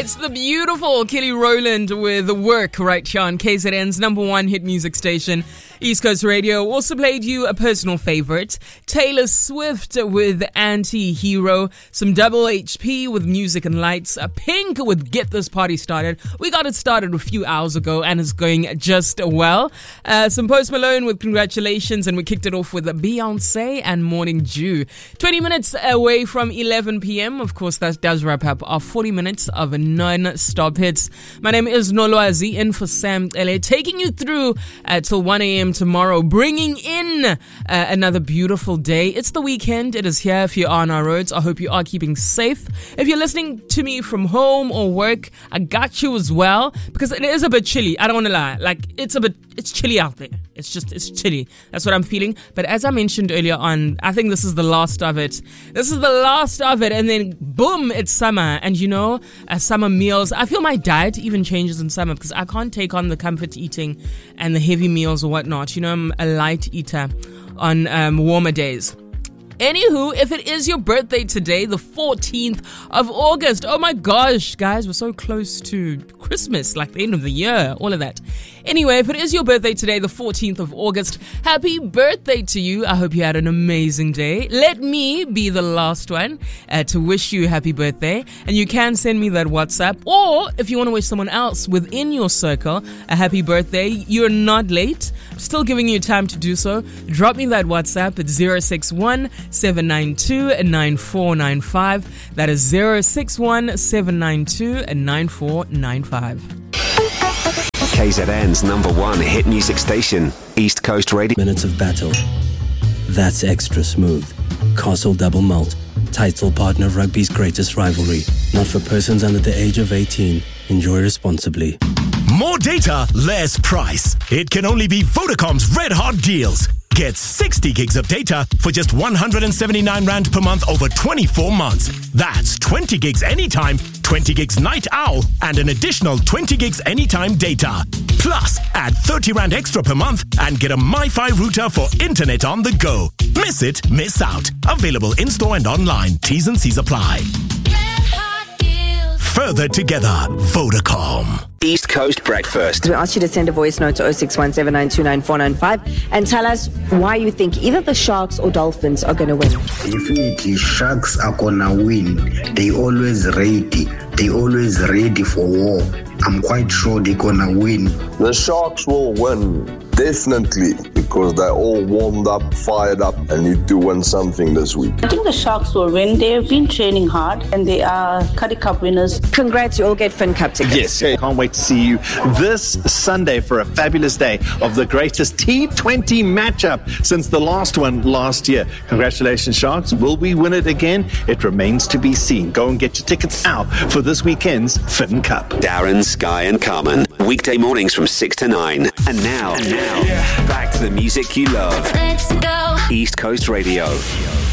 It's the beautiful Kelly Rowland with Work right here on KZN's #1 hit music station, East Coast Radio. Also played you a personal favorite, Taylor Swift with Anti-Hero, some Double HP with Music and Lights, Pink with Get This Party Started. We got it started a few hours ago and it's going just well. Some Post Malone with Congratulations, and we kicked it off with Beyonce and Morning Dew. 20 minutes away from 11 p.m. Of course, that does wrap up our 40 minutes of non-stop hits. My name is Nolwazi, in for Sam LA, taking you through till 1 a.m. tomorrow, bringing in another beautiful day. It's the weekend. It is here. If you're on our roads, I hope you are keeping safe. If you're listening to me from home or work, I got you as well, because it is a bit chilly. I don't want to lie. It's chilly out there. It's chilly. That's what I'm feeling. But as I mentioned earlier on, I think this is the last of it. And then boom, it's summer. And summer meals. I feel my diet even changes in summer because I can't take on the comfort eating and the heavy meals or whatnot. I'm a light eater on warmer days. Anywho, if it is your birthday today, the 14th of August, oh my gosh, guys, we're so close to Christmas, like the end of the year, all of that. Anyway, if it is your birthday today, the 14th of August, happy birthday to you. I hope you had an amazing day. Let me be the last one to wish you happy birthday. And you can send me that WhatsApp. Or if you want to wish someone else within your circle a happy birthday, you're not late. I'm still giving you time to do so. Drop me that WhatsApp at 061-792-9495. That is 061-792-9495. KZN's #1 hit music station, East Coast Radio. Minutes of battle. That's extra smooth. Castle Double Malt. Title partner of rugby's greatest rivalry. Not for persons under the age of 18. Enjoy responsibly. More data, less price. It can only be Vodacom's Red Hot Deals. Get 60 gigs of data for just 179 Rand per month over 24 months. That's 20 gigs anytime, 20 gigs night owl, and an additional 20 gigs anytime data. Plus, add 30 Rand extra per month and get a MiFi router for internet on the go. Miss it, miss out. Available in-store and online. T's and C's apply. Further together, Vodacom. East Coast Breakfast. We asked you to send a voice note to 0617929495 and tell us why you think either the Sharks or Dolphins are going to win. Definitely, Sharks are going to win. They always ready. They always ready for war. I'm quite sure they're going to win. The Sharks will win, definitely, because they're all warmed up, fired up, and need to win something this week. I think the Sharks will win. They've been training hard, and they are Currie Cup winners. Congrats, you all get Finn Cup tickets. Yes, can't wait to see you this Sunday for a fabulous day of the greatest T20 matchup since the last one last year. Congratulations, Sharks. Will we win it again? It remains to be seen. Go and get your tickets now for this weekend's Finn Cup. Darren, Sky and Carmen. Weekday mornings from 6 to 9. And now, back to the music you love. Let's go. East Coast Radio.